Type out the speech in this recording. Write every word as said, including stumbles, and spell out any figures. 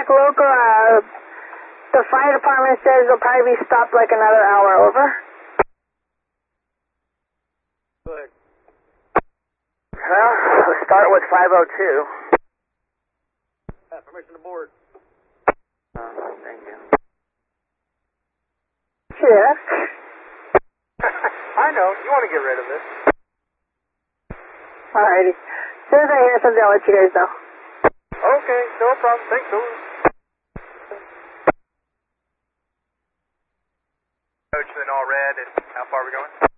Pontiac local, uh, the fire department says it'll probably be stopped like another hour, over. Good. Well, we'll start with five oh two. Uh, permission to board. Uh, thank you. Yeah. I know, you want to get rid of this. Alrighty. As soon as I hear something, I'll let you guys know. Okay, no problem. Thanks, Louis. Coach, then all red, and how far are we going?